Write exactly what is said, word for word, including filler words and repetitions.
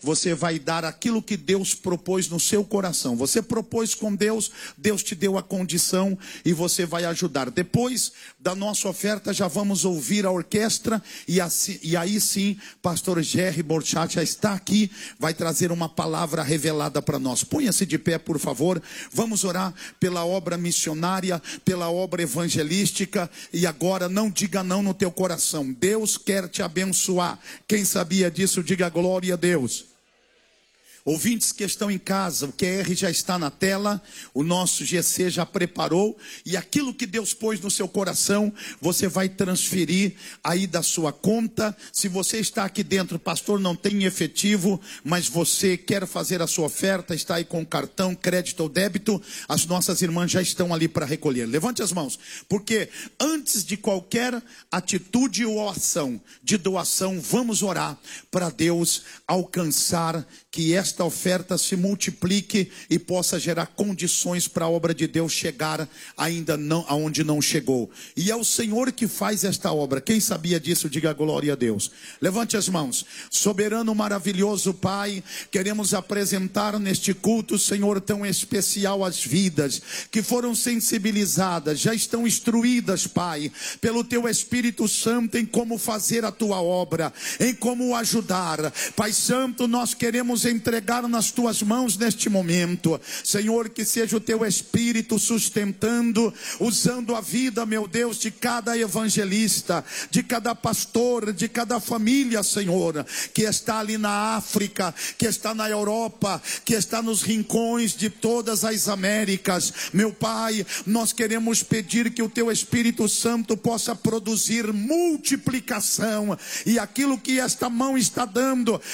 você vai dar aquilo que Deus propôs no seu coração. Você propôs com Deus, Deus te deu a condição e você vai ajudar. Depois da nossa oferta, já vamos ouvir a orquestra e, assim, e aí sim, pastor Jerry Borchat já está aqui, vai trazer uma palavra revelada para nós. Ponha-se de pé, por favor. Vamos orar pela obra missionária, pela obra evangelística. E agora não diga não no teu coração. Deus quer te abençoar. Quem sabia disso, diga glória a Deus. Ouvintes que estão em casa, o Q R já está na tela, o nosso G C já preparou, e aquilo que Deus pôs no seu coração, você vai transferir aí da sua conta. Se você está aqui dentro, pastor, não tem efetivo, mas você quer fazer a sua oferta, está aí com cartão, crédito ou débito, as nossas irmãs já estão ali para recolher. Levante as mãos, porque antes de qualquer atitude ou ação de doação, vamos orar para Deus alcançar que esta oferta se multiplique e possa gerar condições para a obra de Deus chegar ainda não aonde não chegou. E é o Senhor que faz esta obra. Quem sabia disso, diga glória a Deus. Levante as mãos. Soberano, maravilhoso Pai, queremos apresentar neste culto, Senhor, tão especial as vidas que foram sensibilizadas, já estão instruídas, Pai, pelo Teu Espírito Santo em como fazer a Tua obra, em como ajudar. Pai Santo, nós queremos entregar nas Tuas mãos neste momento, Senhor, que seja o Teu Espírito sustentando, usando a vida, meu Deus, de cada evangelista, de cada pastor, de cada família, Senhor, que está ali na África, que está na Europa, que está nos rincões de todas as Américas. Meu Pai, nós queremos pedir que o Teu Espírito Santo possa produzir multiplicação, e aquilo que esta mão está dando,